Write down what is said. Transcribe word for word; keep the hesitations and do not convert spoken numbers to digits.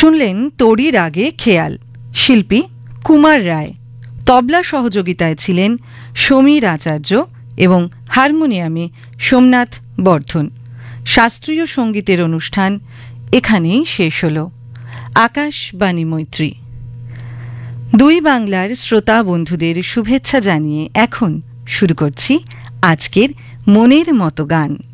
শুনলেন তড়ির আগে খেয়াল, শিল্পী কুমার রায়। তবলা সহযোগিতায় ছিলেন সমীর আচার্য এবং হারমোনিয়ামে সোমনাথ বর্ধন। শাস্ত্রীয় সঙ্গীতের অনুষ্ঠান এখানেই শেষ হল। আকাশবাণী মৈত্রী। দুই বাংলার শ্রোতা বন্ধুদের শুভেচ্ছা জানিয়ে এখন শুরু করছি আজকের মনের মতো গান।